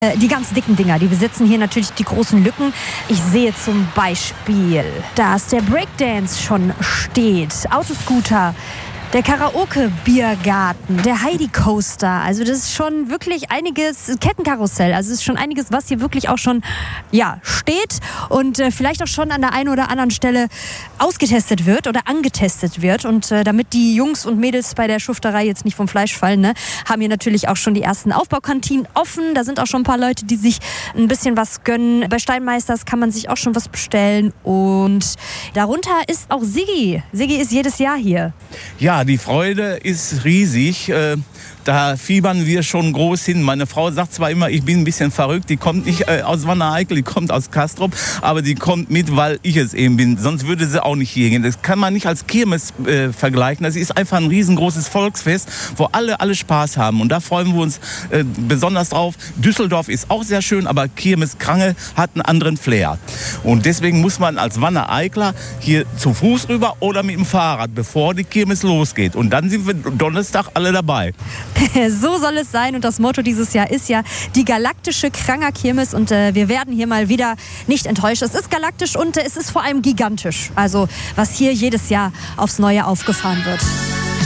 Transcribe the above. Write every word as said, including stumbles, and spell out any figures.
Die ganz dicken Dinger, die besitzen hier natürlich die großen Lücken. Ich sehe zum Beispiel, dass der Breakdance schon steht, Autoscooter, der Karaoke-Biergarten, der Heidi-Coaster. Also das ist schon wirklich einiges, Kettenkarussell. Also es ist schon einiges, was hier wirklich auch schon ja, steht und äh, vielleicht auch schon an der einen oder anderen Stelle ausgetestet wird oder angetestet wird. Und äh, damit die Jungs und Mädels bei der Schufterei jetzt nicht vom Fleisch fallen, ne, haben hier natürlich auch schon die ersten Aufbaukantinen offen. Da sind auch schon ein paar Leute, die sich ein bisschen was gönnen. Bei Steinmeisters kann man sich auch schon was bestellen. Und darunter ist auch Siggi. Siggi ist jedes Jahr hier. Ja, die Freude ist riesig. Da fiebern wir schon groß hin. Meine Frau sagt zwar immer, ich bin ein bisschen verrückt. Die kommt nicht äh, aus Wanne-Eickel, die kommt aus Castrop. Aber die kommt mit, weil ich es eben bin. Sonst würde sie auch nicht hier gehen. Das kann man nicht als Kirmes äh, vergleichen. Das ist einfach ein riesengroßes Volksfest, wo alle, alle Spaß haben. Und da freuen wir uns äh, besonders drauf. Düsseldorf ist auch sehr schön, aber Kirmes Krange hat einen anderen Flair. Und deswegen muss man als Wanne-Eicler hier zu Fuß rüber oder mit dem Fahrrad, bevor die Kirmes losgeht. Und dann sind wir Donnerstag alle dabei. So soll es sein und das Motto dieses Jahr ist ja die galaktische Kranger Kirmes und äh, wir werden hier mal wieder nicht enttäuscht. Es ist galaktisch und äh, es ist vor allem gigantisch, also was hier jedes Jahr aufs Neue aufgefahren wird.